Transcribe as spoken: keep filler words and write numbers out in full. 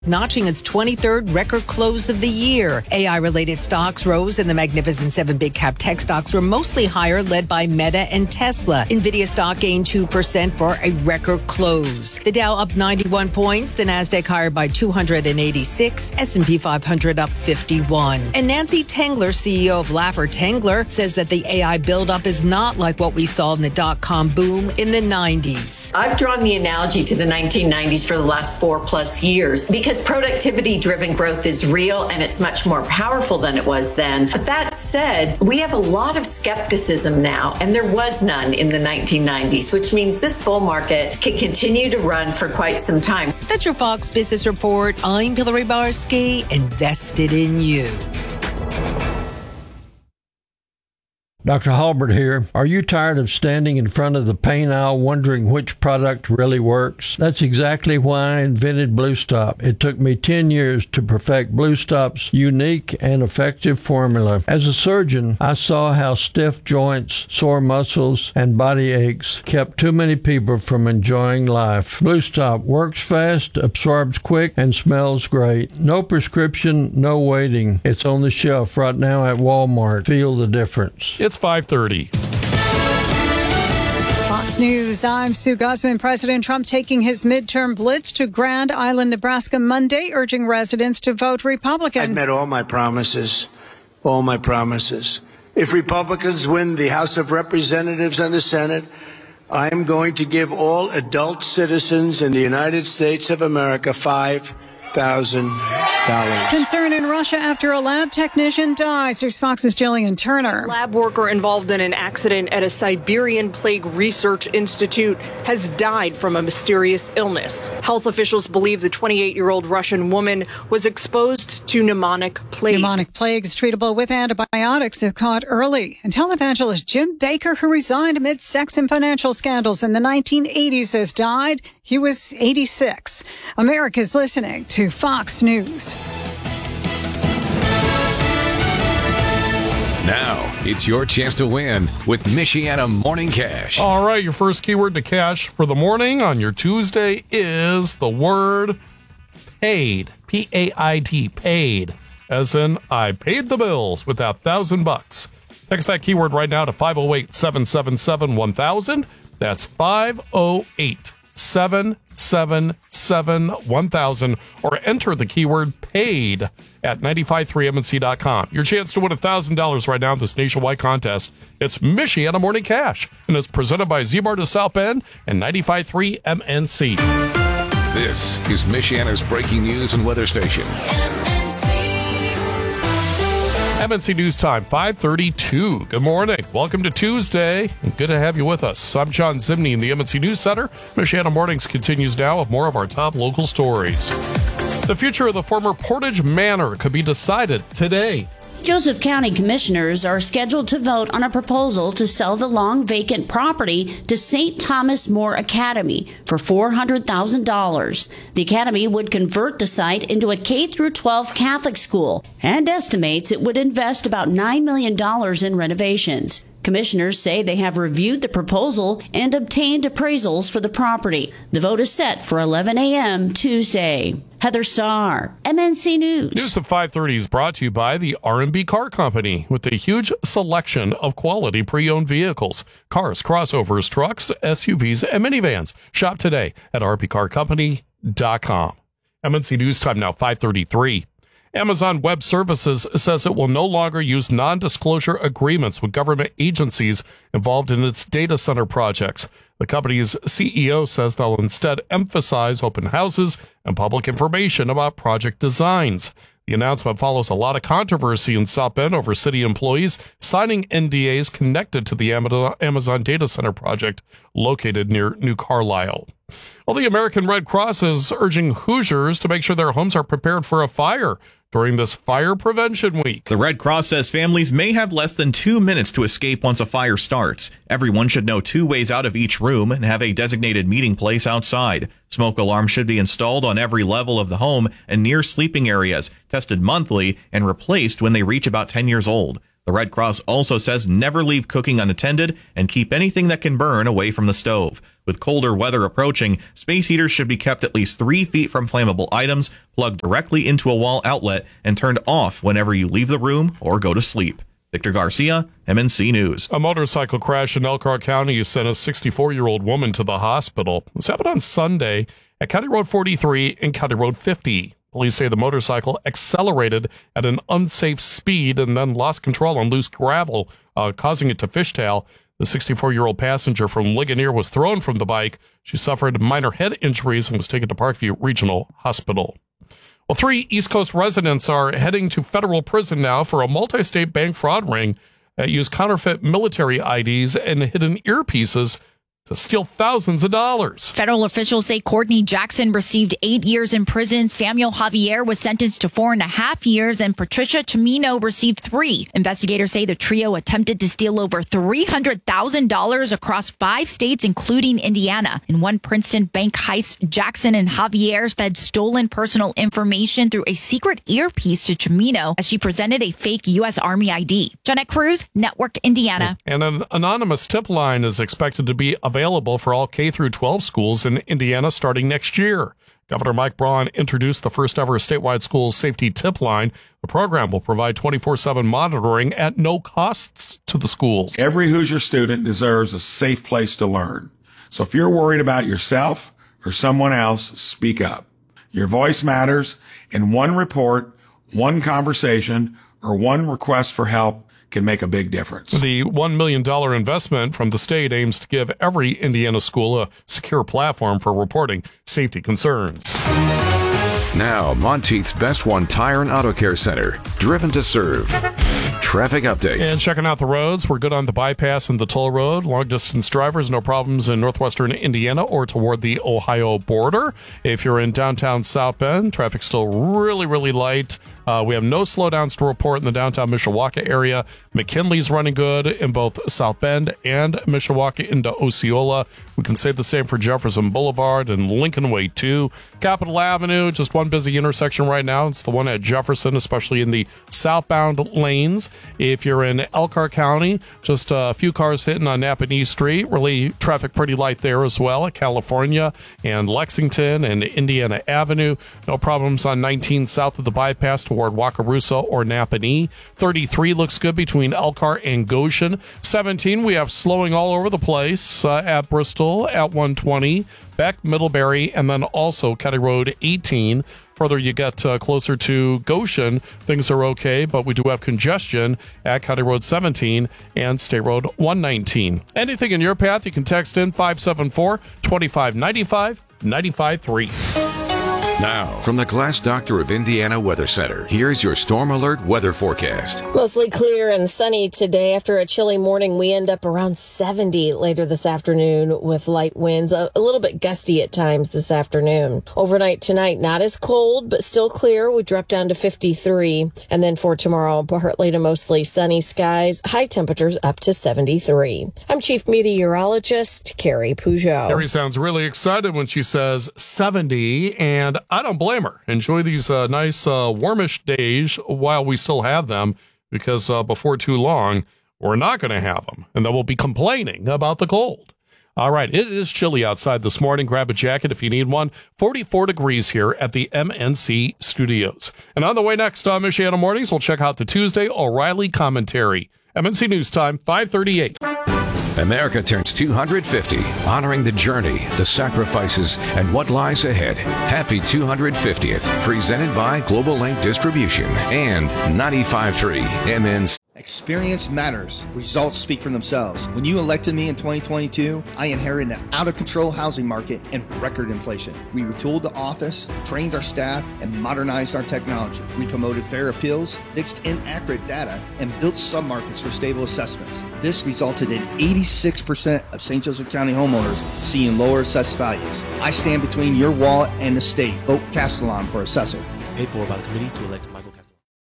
notching its twenty-third record close of the year. A I-related stocks rose, and the Magnificent Seven big cap tech stocks were mostly higher, led by Meta and Tesla. Nvidia stock gained two percent for a record close. The Dow up ninety-one points, the Nasdaq higher by two hundred eighty-six, S and P five hundred up fifty-one. And Nancy Tengler, C E O of Laffer Tengler, says that the A I buildup is not like what we saw in the dot-com boom in the nineties. I've drawn the analogy to the nineteen nineties for the last four plus years because productivity-driven growth is real and it's much more powerful than it was then. But that said, we have a lot of skepticism now, and there was none in the nineteen nineties, which means this bull market can continue to run for quite some time. That's your Fox Business Report. I'm Hillary Barsky, invested in you. Doctor Halbert here. Are you tired of standing in front of the pain aisle wondering which product really works? That's exactly why I invented Blue Stop. It took me ten years to perfect Blue Stop's unique and effective formula. As a surgeon, I saw how stiff joints, sore muscles, and body aches kept too many people from enjoying life. Blue Stop works fast, absorbs quick, and smells great. No prescription, no waiting. It's on the shelf right now at Walmart. Feel the difference. It's five thirty. Fox News, I'm Sue Guzman. President Trump taking his midterm blitz to Grand Island, Nebraska Monday, urging residents to vote Republican. I've met all my promises, all my promises. If Republicans win the House of Representatives and the Senate, I am going to give all adult citizens in the United States of America five thousand dollars. Concern in Russia after a lab technician dies. Here's Fox's Jillian Turner. Lab worker involved in an accident at a Siberian Plague Research Institute has died from a mysterious illness. Health officials believe the twenty-eight-year-old Russian woman was exposed to pneumonic plague. Pneumonic plague is treatable with antibiotics if caught early. And televangelist Jim Baker, who resigned amid sex and financial scandals in the nineteen eighties, has died. He was eighty-six. America's listening to Fox News. Now, it's your chance to win with Michiana Morning Cash. All right, your first keyword to cash for the morning on your Tuesday is the word paid. P A I D, paid. As in, I paid the bills with that thousand bucks. Text that keyword right now to five oh eight, seven seven seven, one thousand. That's five oh eight, seven seven seven, one thousand, or enter the keyword paid at nine five three M N C dot com. Your chance to win one thousand dollars right now in this nationwide contest. It's Michiana Morning Cash, and it's presented by Z-Bar to South Bend and nine five three M N C. This is Michiana's breaking news and weather station. M N C News Time, five thirty-two. Good morning. Welcome to Tuesday, and good to have you with us. I'm John Zimney in the M N C News Center. Michiana Mornings continues now with more of our top local stories. The future of the former Portage Manor could be decided today. Joseph County commissioners are scheduled to vote on a proposal to sell the long vacant property to Saint Thomas More Academy for four hundred thousand dollars. The academy would convert the site into a K through twelve Catholic school and estimates it would invest about nine million dollars in renovations. Commissioners say they have reviewed the proposal and obtained appraisals for the property. The vote is set for eleven a.m. Tuesday. Heather Starr, M N C News. News at five thirty is brought to you by the R and B Car Company with a huge selection of quality pre-owned vehicles, cars, crossovers, trucks, S U Vs, and minivans. Shop today at r b car company dot com. M N C News Time now, five thirty-three. Amazon Web Services says it will no longer use non-disclosure agreements with government agencies involved in its data center projects. The company's C E O says they'll instead emphasize open houses and public information about project designs. The announcement follows a lot of controversy in South Bend over city employees signing N D As connected to the Amazon data center project located near New Carlisle. Well, the American Red Cross is urging Hoosiers to make sure their homes are prepared for a fire during this Fire Prevention Week. The Red Cross says families may have less than two minutes to escape once a fire starts. Everyone should know two ways out of each room and have a designated meeting place outside. Smoke alarms should be installed on every level of the home and near sleeping areas, tested monthly, and replaced when they reach about ten years old. The Red Cross also says never leave cooking unattended and keep anything that can burn away from the stove. With colder weather approaching, space heaters should be kept at least three feet from flammable items, plugged directly into a wall outlet, and turned off whenever you leave the room or go to sleep. Victor Garcia, M N C News. A motorcycle crash in Elkhart County sent a sixty-four-year-old woman to the hospital. This happened on Sunday at County Road forty-three and County Road fifty. Police say the motorcycle accelerated at an unsafe speed and then lost control on loose gravel, uh, causing it to fishtail. The sixty-four-year-old passenger from Ligonier was thrown from the bike. She suffered minor head injuries and was taken to Parkview Regional Hospital. Well, three East Coast residents are heading to federal prison now for a multi-state bank fraud ring that used counterfeit military I Ds and hidden earpieces to steal thousands of dollars. Federal officials say Courtney Jackson received eight years in prison. Samuel Javier was sentenced to four and a half years, and Patricia Chimino received three. Investigators say the trio attempted to steal over three hundred thousand dollars across five states, including Indiana. In one Princeton bank heist, Jackson and Javier fed stolen personal information through a secret earpiece to Chimino as she presented a fake U S Army I D. Jeanette Cruz, Network Indiana. And an anonymous tip line is expected to be available for all K through twelve schools in Indiana starting next year. Governor Mike Braun introduced the first ever statewide school safety tip line. The program will provide twenty-four seven monitoring at no costs to the schools. Every Hoosier student deserves a safe place to learn. So if you're worried about yourself or someone else, speak up. Your voice matters, and one report, one conversation, or one request for help can make a big difference. The one million dollars investment from the state aims to give every Indiana school a secure platform for reporting safety concerns. Now, Monteith's Best One Tire and Auto Care Center, driven to serve. Traffic update. And checking out the roads, we're good on the bypass and the toll road. Long distance drivers, no problems in northwestern Indiana or toward the Ohio border. If you're in downtown South Bend, traffic's still really, really light. Uh, we have no slowdowns to report in the downtown Mishawaka area. McKinley's running good in both South Bend and Mishawaka into Osceola. We can say the same for Jefferson Boulevard and Lincoln Way too. Capitol Avenue, just one busy intersection right now. It's the one at Jefferson, especially in the southbound lanes. If you're in Elkhart County, just a few cars hitting on Napanee Street. Really traffic pretty light there as well at California and Lexington and Indiana Avenue. No problems on nineteen south of the bypass toward Wakarusa or Napanee. thirty-three looks good between Elkhart and Goshen. seventeen, we have slowing all over the place uh, at Bristol, at one twenty, Beck, Middlebury, and then also County Road eighteen. Further you get uh, closer to Goshen, things are okay, but we do have congestion at County Road seventeen and State Road one nineteen. Anything in your path, you can text in five seven four, two five nine five, nine five three. Now, from the Glass Doctor of Indiana Weather Center, here's your Storm Alert weather forecast. Mostly clear and sunny today. After a chilly morning, we end up around seventy later this afternoon with light winds, a, a little bit gusty at times this afternoon. Overnight tonight, not as cold, but still clear. We drop down to fifty-three. And then for tomorrow, partly to mostly sunny skies, high temperatures up to seventy-three. I'm Chief Meteorologist Carrie Peugeot. Carrie sounds really excited when she says seventy, and I don't blame her. Enjoy these uh, nice uh, warmish days while we still have them, because uh, before too long, we're not going to have them, and then we'll be complaining about the cold. All right, it is chilly outside this morning. Grab a jacket if you need one. forty-four degrees here at the M N C studios. And on the way next on Michiana Mornings, we'll check out the Tuesday O'Reilly commentary. M N C News Time, five thirty-eight. America turns two hundred fifty, honoring the journey, the sacrifices, and what lies ahead. Happy two hundred fiftieth, presented by Global Link Distribution and ninety-five point three M N C. Experience matters. Results speak for themselves. When you elected me in twenty twenty-two, I inherited an out-of-control housing market and record inflation. We retooled the office, trained our staff, and modernized our technology. We promoted fair appeals, fixed inaccurate data, and built submarkets for stable assessments. This resulted in eighty-six percent of Saint Joseph County homeowners seeing lower assessed values. I stand between your wallet and the state. Vote Castellon for assessor. Paid for by the committee to elect Michael Castellon.